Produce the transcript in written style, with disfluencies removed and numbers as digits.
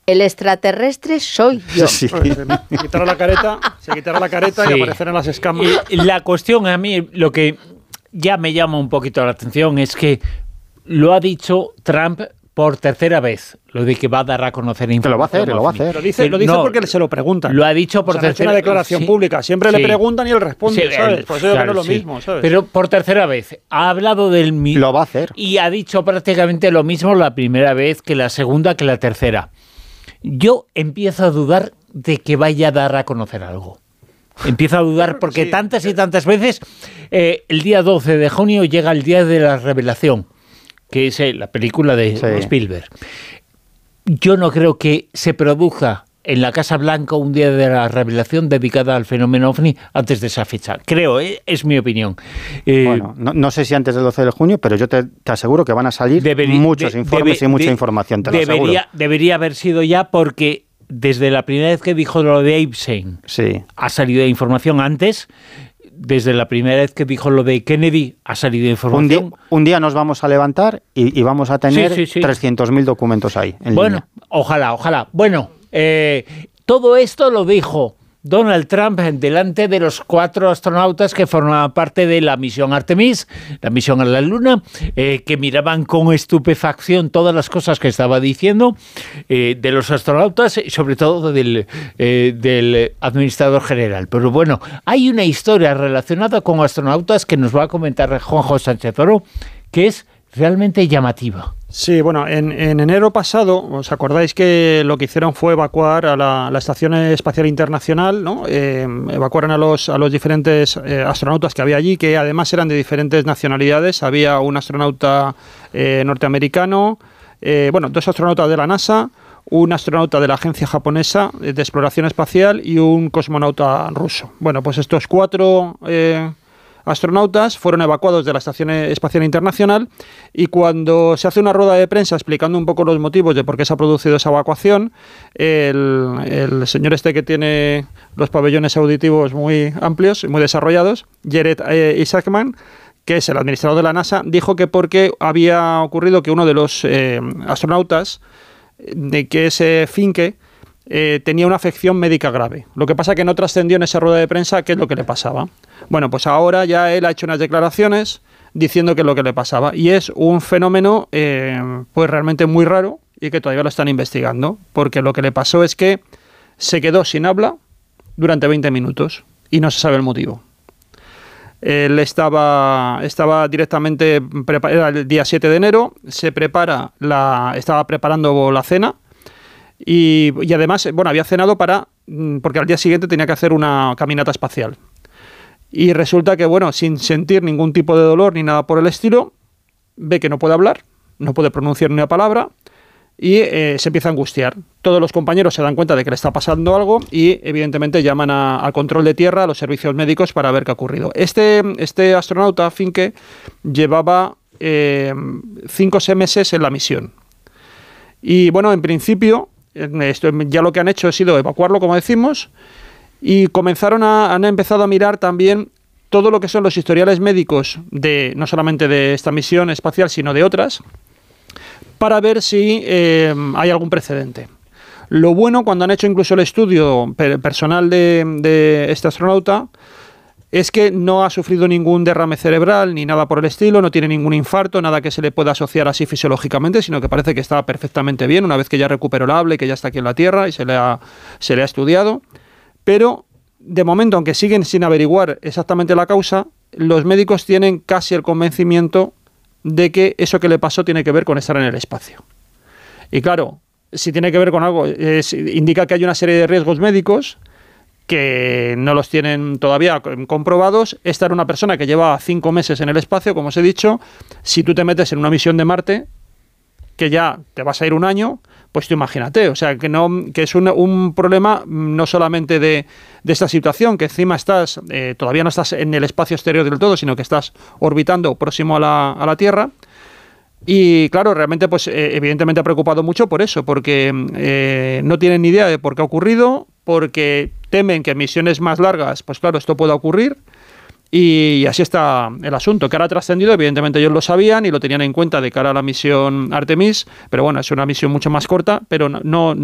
El extraterrestre soy yo. Sí. Se quitará la careta Sí. y aparecerán las escamas. La cuestión, a mí, lo que ya me llama un poquito la atención es que lo ha dicho Trump por tercera vez, lo de que va a dar a conocer información. Que lo va a hacer, lo va a hacer. Lo dice No, porque se lo preguntan. Lo ha dicho por O sea, no ha hecho tercera una declaración pública. Siempre le preguntan y él responde, Sí, ¿sabes? Pues eso claro, no es lo sí. mismo, ¿sabes? Pero por tercera vez ha hablado del mismo. Lo va a hacer. Y ha dicho prácticamente lo mismo la primera vez que la segunda que la tercera. Yo empiezo a dudar de que vaya a dar a conocer algo. Empiezo a dudar porque Sí. tantas y tantas veces el día 12 de junio llega el día de la revelación, que es la película de Sí. Spielberg. Yo no creo que se produzca en la Casa Blanca un día de la revelación dedicada al fenómeno OVNI antes de esa fecha. Creo, es mi opinión. Bueno, no sé si antes del 12 de junio, pero yo te aseguro que van a salir muchos informes y mucha información, te lo aseguro. Debería haber sido ya porque desde la primera vez que dijo lo de Epstein Sí. ha salido información antes. Desde la primera vez que dijo lo de Kennedy ha salido información. Un día nos vamos a levantar y vamos a tener Sí. 300.000 documentos ahí. Bueno, ojalá. Bueno, todo esto lo dijo Donald Trump delante de los 4 astronautas que formaban parte de la misión Artemis, la misión a la Luna, que miraban con estupefacción todas las cosas que estaba diciendo de los astronautas y sobre todo del administrador general. Pero bueno, hay una historia relacionada con astronautas que nos va a comentar Juanjo Sánchez Oro, que es realmente llamativa. Sí, bueno, en enero pasado, ¿os acordáis que lo que hicieron fue evacuar a la Estación Espacial Internacional, ¿no? Evacuaron a los diferentes astronautas que había allí, que además eran de diferentes nacionalidades. Había un astronauta norteamericano, 2 astronautas de la NASA, un astronauta de la Agencia Japonesa de Exploración Espacial y un cosmonauta ruso. Bueno, pues estos 4 astronautas fueron evacuados de la Estación Espacial Internacional y cuando se hace una rueda de prensa explicando un poco los motivos de por qué se ha producido esa evacuación, el señor este que tiene los pabellones auditivos muy amplios y muy desarrollados, Jared Isaacman, que es el administrador de la NASA, dijo que porque había ocurrido que uno de los astronautas, que es Finke, tenía una afección médica grave. Lo que pasa que no trascendió en esa rueda de prensa qué es lo que le pasaba. Bueno, pues ahora ya él ha hecho unas declaraciones diciendo qué es lo que le pasaba. Y es un fenómeno pues realmente muy raro y que todavía lo están investigando. Porque lo que le pasó es que se quedó sin habla durante 20 minutos y no se sabe el motivo. Él estaba directamente, era el día 7 de enero, estaba preparando la cena. Y además, había cenado porque al día siguiente tenía que hacer una caminata espacial. Y resulta que, sin sentir ningún tipo de dolor ni nada por el estilo, ve que no puede hablar, no puede pronunciar ni una palabra y se empieza a angustiar. Todos los compañeros se dan cuenta de que le está pasando algo y, evidentemente, llaman al control de tierra, a los servicios médicos para ver qué ha ocurrido. Este astronauta, Finke, llevaba 5 o 6 meses en la misión. Y, en principio, ya lo que han hecho ha sido evacuarlo, como decimos, y han empezado a mirar también todo lo que son los historiales médicos no solamente de esta misión espacial, sino de otras, para ver si hay algún precedente. Lo bueno, cuando han hecho incluso el estudio personal de este astronauta, es que no ha sufrido ningún derrame cerebral ni nada por el estilo, no tiene ningún infarto, nada que se le pueda asociar así fisiológicamente, sino que parece que está perfectamente bien una vez que ya recuperó el habla y que ya está aquí en la Tierra y se le ha estudiado. Pero, de momento, aunque siguen sin averiguar exactamente la causa, los médicos tienen casi el convencimiento de que eso que le pasó tiene que ver con estar en el espacio. Y claro, si tiene que ver con algo, indica que hay una serie de riesgos médicos que no los tienen todavía comprobados. Esta era una persona que lleva 5 meses en el espacio, como os he dicho. Si tú te metes en una misión de Marte, que ya te vas a ir un año, pues tú imagínate. O sea, que es un problema no solamente de esta situación, que encima todavía no estás en el espacio exterior del todo, sino que estás orbitando próximo a la Tierra. Y claro, realmente, pues evidentemente ha preocupado mucho por eso, porque no tienen ni idea de por qué ha ocurrido, porque temen que en misiones más largas, pues claro, esto pueda ocurrir. Y así está el asunto, que ahora ha trascendido. Evidentemente ellos lo sabían y lo tenían en cuenta de cara a la misión Artemis, pero es una misión mucho más corta, pero no